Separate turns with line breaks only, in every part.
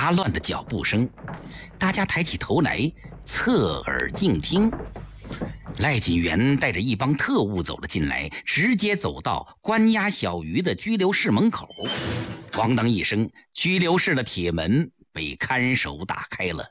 杂乱的脚步声。大家抬起头来，侧耳静听。赖锦元带着一帮特务走了进来，直接走到关押小鱼的拘留室门口。咣当一声，拘留室的铁门被看守打开了。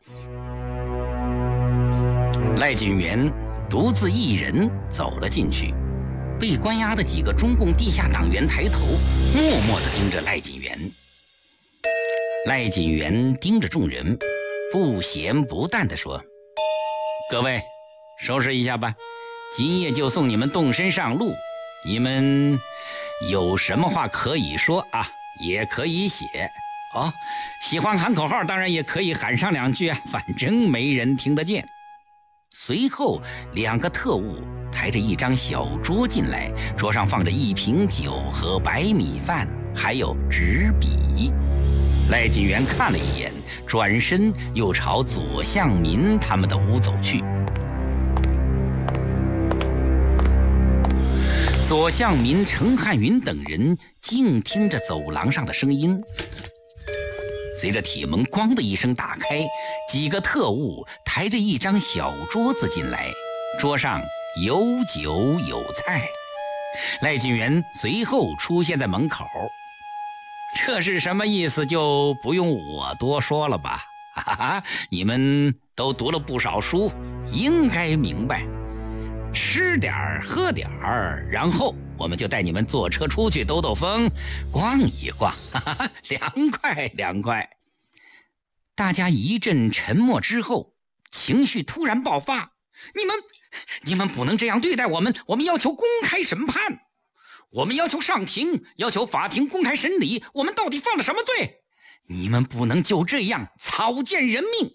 赖锦元独自一人走了进去，被关押的几个中共地下党员抬头，默默地盯着赖锦元。赖锦元盯着众人，不咸不淡地说：“各位，收拾一下吧，今夜就送你们动身上路。你们有什么话可以说啊，也可以写哦。喜欢喊口号，当然也可以喊上两句啊，反正没人听得见。”随后2个特务抬着一张小桌进来，桌上放着1瓶酒和白米饭，还有纸笔。赖锦元看了一眼，转身又朝左向民他们的屋走去。左向民、程汉云等人静听着走廊上的声音。随着铁门咣的一声打开，几个特务抬着一张小桌子进来，桌上有酒有菜。赖锦元随后出现在门口。这是什么意思就不用我多说了吧，哈哈，你们都读了不少书，应该明白。吃点儿喝点儿，然后我们就带你们坐车出去兜兜风，逛一逛，哈哈，凉快凉快。大家一阵沉默之后，情绪突然爆发：你们不能这样对待我们，我们要求公开审判，我们要求上庭，要求法庭公开审理，我们到底犯了什么罪？你们不能就这样草菅人命。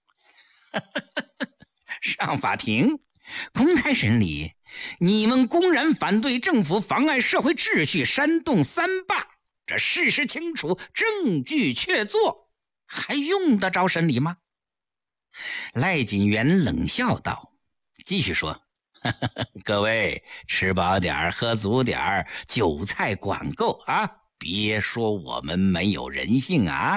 上法庭公开审理，你们公然反对政府，妨碍社会秩序，煽动3罢，这事实清楚，证据确凿，还用得着审理吗？赖锦元冷笑道，继续说：各位吃饱点喝足点，酒菜管够啊，别说我们没有人性啊！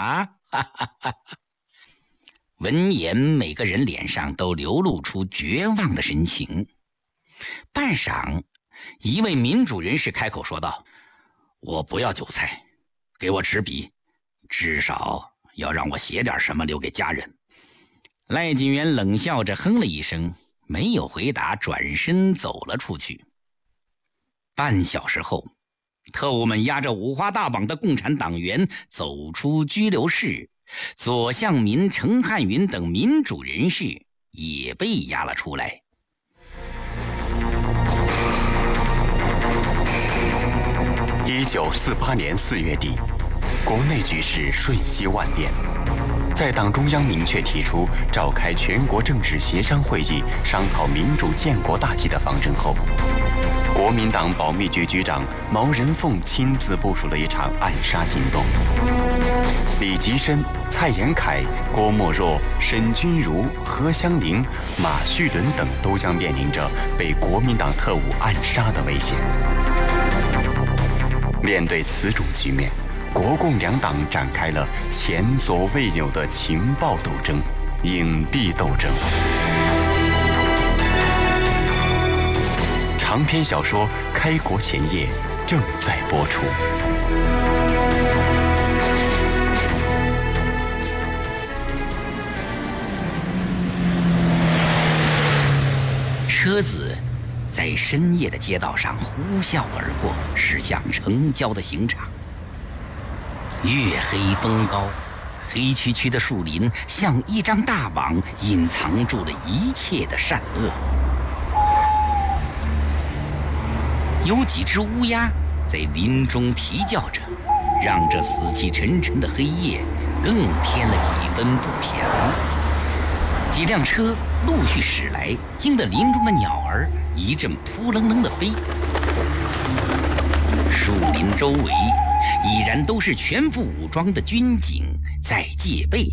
闻言，每个人脸上都流露出绝望的神情。半晌，一位民主人士开口说道：我不要酒菜，给我纸笔，至少要让我写点什么留给家人。赖锦元冷笑着哼了一声，没有回答，转身走了出去。半小时后，特务们押着五花大绑的共产党员走出拘留室，左向民、程汉云等民主人士也被押了出来。
1948年4月底，国内局势瞬息万变。在党中央明确提出召开全国政治协商会议，商讨民主建国大计的方针后，国民党保密局局长毛人凤亲自部署了一场暗杀行动。李吉深、蔡延闿、郭沫若、沈钧儒、何香凝、马叙伦等都将面临着被国民党特务暗杀的危险。面对此种局面，国共两党展开了前所未有的情报斗争、影蔽斗争。长篇小说《开国前夜》正在播出。
车子在深夜的街道上呼啸而过，驶向城郊的刑场。月黑风高，黑黢黢的树林像一张大网，隐藏住了一切的善恶。有几只乌鸦在林中啼叫着，让这死气沉沉的黑夜更添了几分不祥。几辆车陆续驶来，惊得林中的鸟儿一阵扑棱棱地飞。树林周围已然都是全副武装的军警在戒备。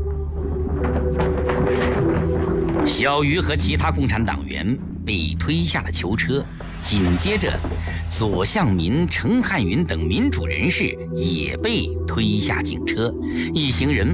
小鱼和其他共产党员被推下了囚车，紧接着左向民、程汉云等民主人士也被推下警车，一行人